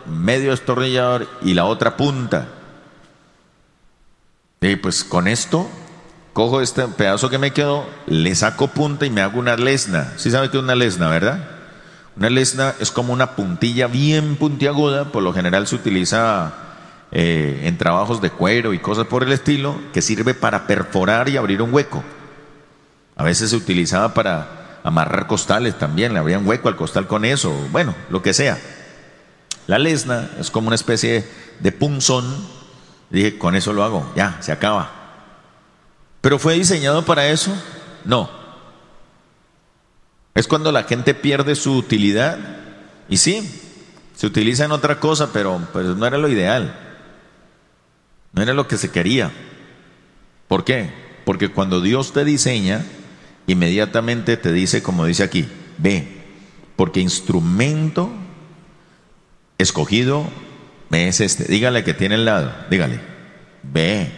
medio destornillador y la otra punta. Y pues con esto, cojo este pedazo que me quedó, le saco punta y me hago una lesna. ¿Sí sabe qué es una lesna, verdad? Una lesna es como una puntilla bien puntiaguda, por lo general se utiliza en trabajos de cuero y cosas por el estilo, que sirve para perforar y abrir un hueco. A veces se utilizaba para amarrar costales también, le abrían hueco al costal con eso, bueno, lo que sea. La lesna es como una especie de punzón. Dije, con eso lo hago, ya, se acaba. ¿Pero fue diseñado para eso? No. Es cuando la gente pierde su utilidad. Y sí, se utiliza en otra cosa, pero pues no era lo ideal. No era lo que se quería. ¿Por qué? Porque cuando Dios te diseña, inmediatamente te dice, como dice aquí, ve, porque instrumento escogido me es este. Dígale que tiene al lado, dígale, ve.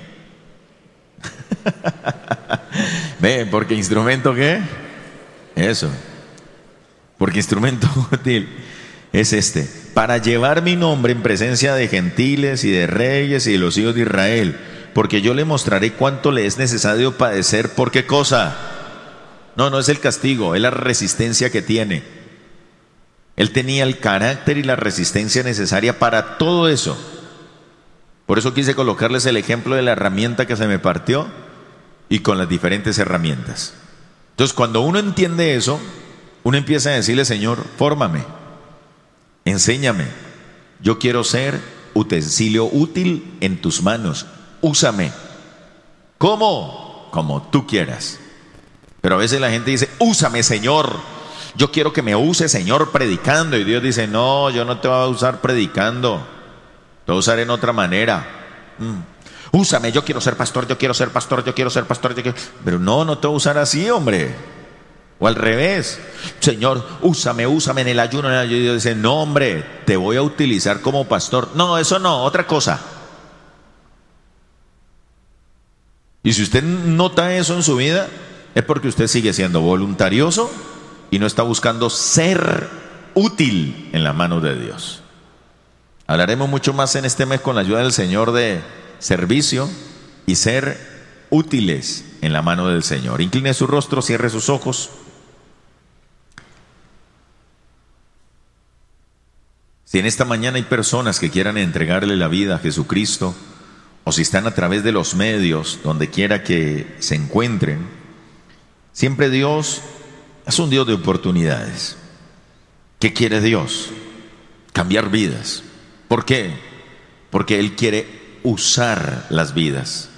Ve, porque instrumento ¿qué? Eso. Porque instrumento útil es este, para llevar mi nombre en presencia de gentiles y de reyes y de los hijos de Israel, porque yo le mostraré cuánto le es necesario padecer. ¿Por qué cosa? No es el castigo, es la resistencia que tiene. Él tenía el carácter y la resistencia necesaria para todo eso. Por eso quise colocarles el ejemplo de la herramienta que se me partió y con las diferentes herramientas. Entonces, cuando uno entiende eso, uno empieza a decirle, Señor, fórmame, enséñame. Yo quiero ser utensilio útil en tus manos. Úsame. ¿Cómo? Como tú quieras. Pero a veces la gente dice, úsame, Señor. Yo quiero que me use, Señor, predicando. Y Dios dice, no, yo no te voy a usar predicando. Te voy a usar en otra manera. Úsame, yo quiero ser pastor, yo quiero ser pastor, yo quiero ser pastor, yo quiero... Pero no te voy a usar así, hombre. O al revés. Señor, úsame en el ayuno. Y Dios dice, no, hombre, te voy a utilizar como pastor. No, eso no, otra cosa. Y si usted nota eso en su vida, es porque usted sigue siendo voluntarioso y no está buscando ser útil en la mano de Dios. Hablaremos mucho más en este mes con la ayuda del Señor de servicio y ser útiles en la mano del Señor. Incline su rostro, cierre sus ojos. Si en esta mañana hay personas que quieran entregarle la vida a Jesucristo, o si están a través de los medios, donde quiera que se encuentren, siempre Dios es un Dios de oportunidades. ¿Qué quiere Dios? Cambiar vidas. ¿Por qué? Porque Él quiere usar las vidas.